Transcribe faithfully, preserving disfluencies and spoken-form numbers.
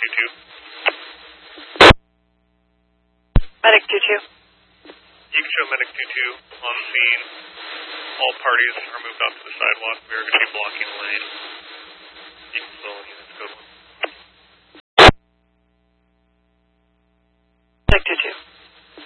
two two. Medic two two. You can show Medic two two on scene. All parties are moved off to the sidewalk. We are going to be blocking the lane. You can slowly